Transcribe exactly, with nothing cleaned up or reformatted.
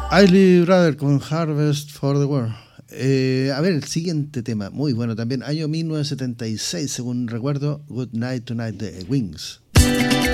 Isley Brother con Harvest for the World. Eh, a ver, el siguiente tema, muy bueno también, año mil novecientos setenta y seis, según recuerdo, Good Night Tonight de Wings.